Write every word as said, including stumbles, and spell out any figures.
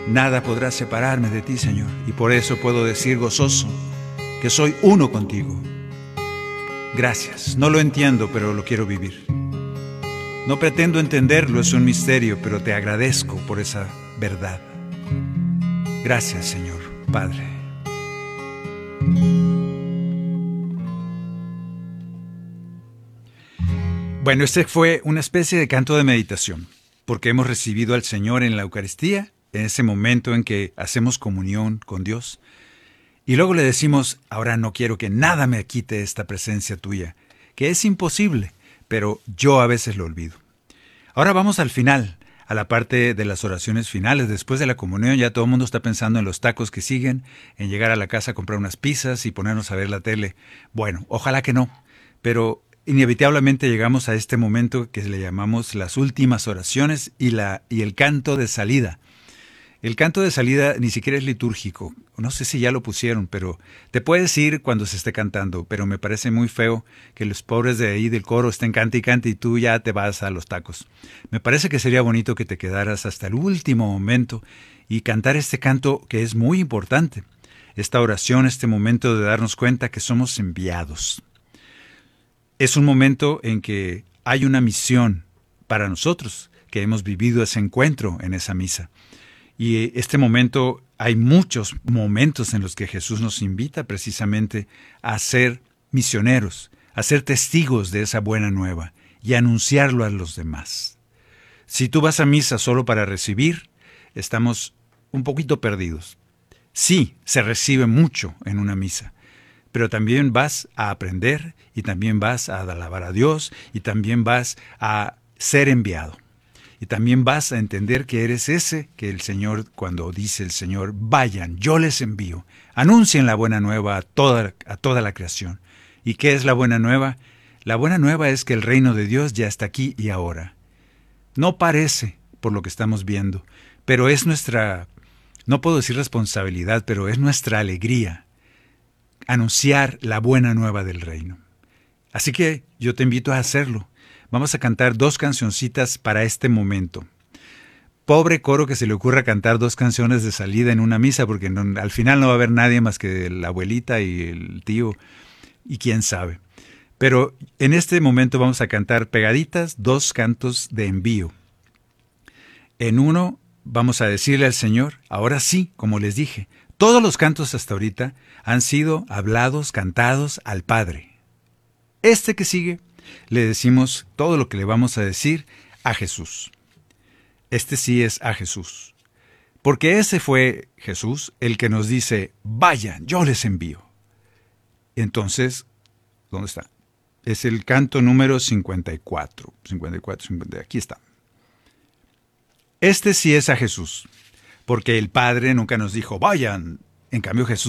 Nada podrá separarme de ti, Señor, y por eso puedo decir gozoso que soy uno contigo. Gracias, no lo entiendo, pero lo quiero vivir. No pretendo entenderlo, es un misterio, pero te agradezco por esa verdad. Gracias, Señor, Padre. Bueno, este fue una especie de canto de meditación, porque hemos recibido al Señor en la Eucaristía, en ese momento en que hacemos comunión con Dios, y luego le decimos, ahora no quiero que nada me quite esta presencia tuya, que es imposible, pero yo a veces lo olvido. Ahora vamos al final, a la parte de las oraciones finales. Después de la comunión ya todo el mundo está pensando en los tacos que siguen, en llegar a la casa a comprar unas pizzas y ponernos a ver la tele. Bueno, ojalá que no, pero inevitablemente llegamos a este momento que le llamamos las últimas oraciones y, la, y el canto de salida. El canto de salida ni siquiera es litúrgico. No sé si ya lo pusieron, pero te puedes ir cuando se esté cantando, pero me parece muy feo que los pobres de ahí del coro estén cante y cante y tú ya te vas a los tacos. Me parece que sería bonito que te quedaras hasta el último momento y cantar este canto que es muy importante. Esta oración, este momento de darnos cuenta que somos enviados. Es un momento en que hay una misión para nosotros, que hemos vivido ese encuentro en esa misa. Y este momento, hay muchos momentos en los que Jesús nos invita precisamente a ser misioneros, a ser testigos de esa buena nueva y a anunciarlo a los demás. Si tú vas a misa solo para recibir, estamos un poquito perdidos. Sí, se recibe mucho en una misa, pero también vas a aprender y también vas a alabar a Dios y también vas a ser enviado. Y también vas a entender que eres ese que el Señor, cuando dice el Señor, vayan, yo les envío, anuncien la buena nueva a toda, a toda la creación. ¿Y qué es la buena nueva? La buena nueva es que el reino de Dios ya está aquí y ahora. No parece, por lo que estamos viendo, pero es nuestra, no puedo decir responsabilidad, pero es nuestra alegría, anunciar la buena nueva del reino. Así que yo te invito a hacerlo. Vamos a cantar dos cancioncitas para este momento. Pobre coro que se le ocurra cantar dos canciones de salida en una misa, porque no, al final no va a haber nadie más que la abuelita y el tío, y quién sabe. Pero en este momento vamos a cantar pegaditas dos cantos de envío. En uno vamos a decirle al Señor, ahora sí, como les dije, todos los cantos hasta ahorita han sido hablados, cantados al Padre. Este que sigue, le decimos todo lo que le vamos a decir a Jesús. Este sí es a Jesús. Porque ese fue Jesús el que nos dice, vayan, yo les envío. Entonces, ¿dónde está? Es el canto número cincuenta y cuatro. cincuenta y cuatro, cincuenta, aquí está. Este sí es a Jesús. Porque el Padre nunca nos dijo, vayan. En cambio, Jesús